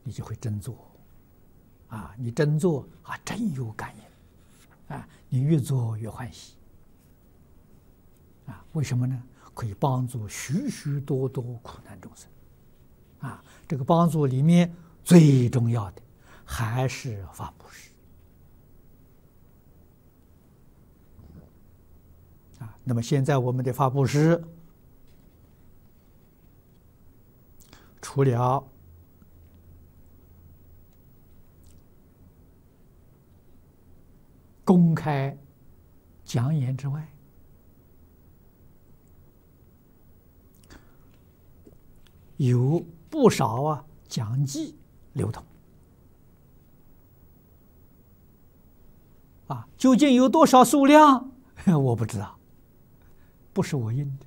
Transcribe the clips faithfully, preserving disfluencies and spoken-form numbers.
你就会真做，啊，你真做啊，真有感应，啊，你越做越欢喜，啊，为什么呢？可以帮助许许多多苦难众生，啊，这个帮助里面最重要的还是法布施，啊，那么现在我们的法布施，除了公开讲演之外，有不少啊讲记流通，啊，究竟有多少数量，我不知道，不是我印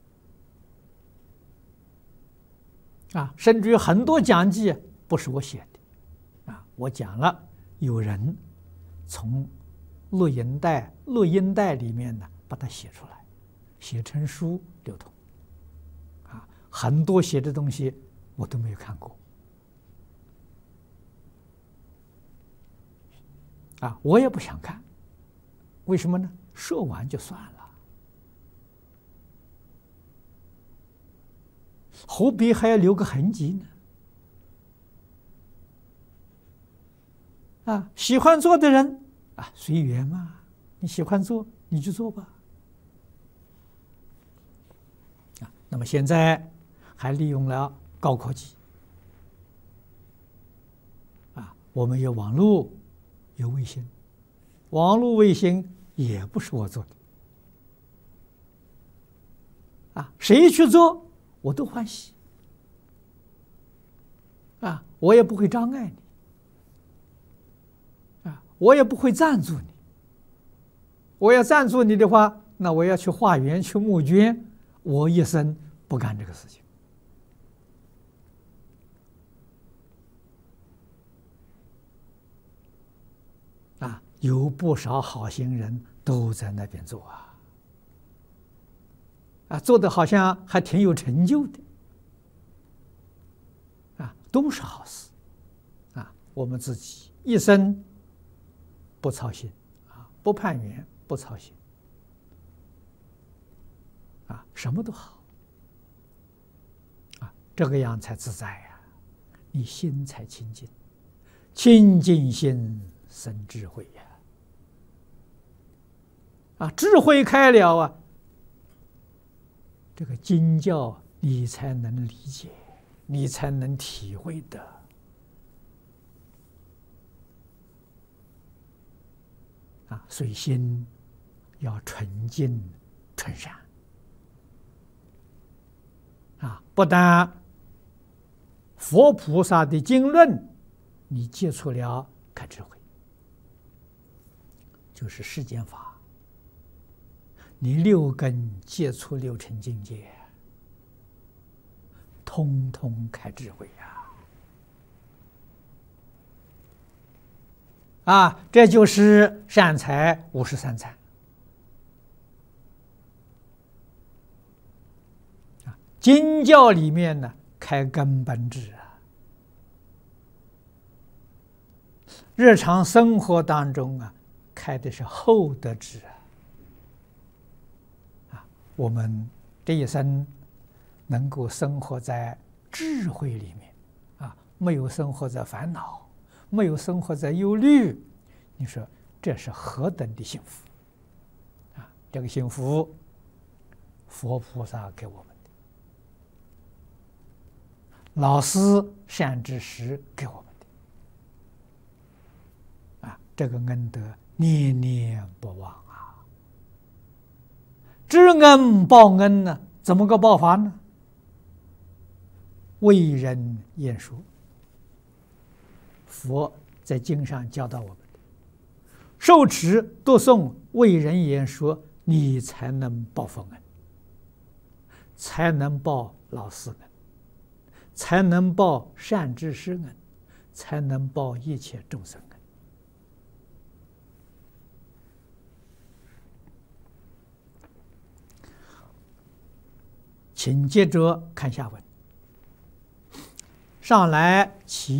的，啊，甚至于很多讲记不是我写的，啊，我讲了，有人从录音带、录音带里面呢把它写出来，写成书流通。很多写的东西我都没有看过，啊，我也不想看，为什么呢？说完就算了，何必还要留个痕迹呢？啊，喜欢做的人啊，随缘嘛，你喜欢做你就做吧。啊，那么现在还利用了高科技，啊，我们有网络，有卫星，网络卫星也不是我做的，啊，谁去做我都欢喜，啊，我也不会障碍你，啊，我也不会赞助你，我要赞助你的话，那我要去化缘去募捐，我一生不干这个事情。啊，有不少好心人都在那边做啊，啊，做的好像还挺有成就的，啊，都是好事，啊，我们自己一生不操心，啊，不攀缘，不操心，啊，什么都好，啊，这个样才自在呀，你心才清净，清净心生智慧呀！啊，智慧开了啊，这个经教你才能理解，你才能体会的。啊，所以心要纯净纯善。啊，不但佛菩萨的经论，你接触了开智慧。就是世间法，你六根接触六尘境界，通通开智慧呀！啊，这就是善财五十三参。啊，经教里面呢，开根本智啊，日常生活当中啊。开的是厚德智啊！我们这一生能够生活在智慧里面啊，没有生活在烦恼，没有生活在忧虑，你说这是何等的幸福啊！这个幸福，佛菩萨给我们的，老师善知识给我们的啊，这个恩德念念不忘啊！知恩报恩呢？怎么个报法呢？为人言说，佛在经上教导我们的，受持读诵为人言说，你才能报佛恩，才能报老师恩，才能报善知识恩，才能报一切众生恩。请接着看下文。上来其